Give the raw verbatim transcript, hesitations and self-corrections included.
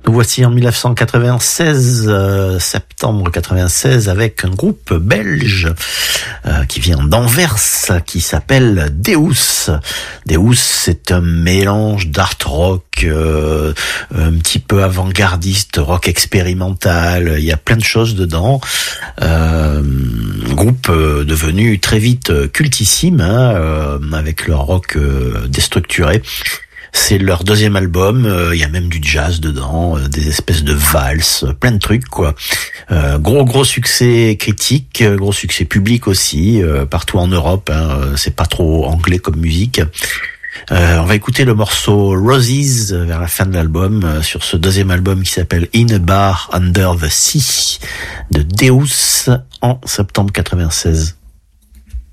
Voici en dix-neuf cent quatre-vingt-seize, euh, septembre quatre-vingt-seize, avec un groupe belge euh, qui vient d'Anvers, qui s'appelle Deus. Deus, c'est un mélange d'art rock, euh, un petit peu avant-gardiste, rock expérimental. Il y a plein de choses dedans. Euh, un groupe euh, devenu très vite cultissime, hein, euh, avec leur rock euh, déstructuré. C'est leur deuxième album, il euh, y a même du jazz dedans, euh, des espèces de valses, euh, plein de trucs quoi. Euh, gros gros succès critique, euh, gros succès public aussi, euh, partout en Europe, hein, euh, c'est pas trop anglais comme musique. Euh, on va écouter le morceau Roses euh, vers la fin de l'album, euh, sur ce deuxième album qui s'appelle In a Bar Under the Sea de Deus en septembre quatre-vingt-seize.